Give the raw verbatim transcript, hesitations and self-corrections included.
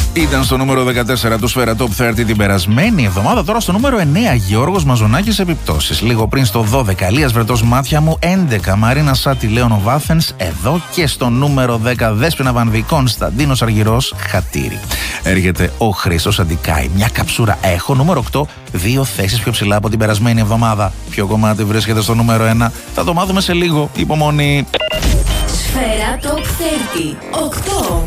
Ήταν στο νούμερο δεκατέσσερα του Σφαίρα Top τριάντα την περασμένη εβδομάδα. Τώρα στο νούμερο εννέα Γιώργος Μαζονάκης Επιπτώσεις. Λίγο πριν στο δώδεκα Ελίας Βρετός Μάτια μου. έντεκα Μαρίνα Σάτι Λέων Βάθενς. Εδώ και στο νούμερο δέκα Δέσποινα Βανδύ Κωνσταντίνος Αργυρός Χατήρι. Έρχεται ο Χρήστος Αντικάη. Μια καψούρα έχω. Νούμερο οκτώ. Δύο θέσεις πιο ψηλά από την περασμένη εβδομάδα. Ποιο κομμάτι βρίσκεται στο νούμερο ένα. Θα το μάθουμε σε λίγο. Υπομονή. Σφαίρα Top τριάντα. οκτώ.